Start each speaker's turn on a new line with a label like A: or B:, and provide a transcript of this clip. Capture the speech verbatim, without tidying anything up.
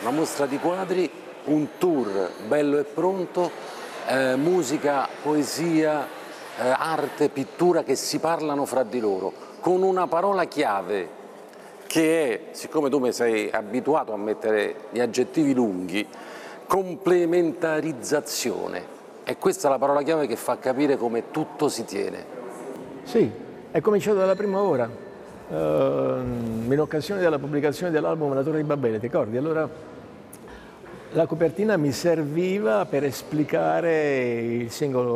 A: una mostra di quadri, un tour bello e pronto, eh, musica, poesia, eh, arte, pittura che si parlano fra di loro, con una parola chiave che è, siccome tu mi sei abituato a mettere gli aggettivi lunghi, complementarizzazione. E questa è la parola chiave che fa capire come tutto si tiene.
B: Sì, è cominciato dalla prima ora, uh, in occasione della pubblicazione dell'album La Torre di Babele, ti ricordi? Allora la copertina mi serviva per esplicare il singolo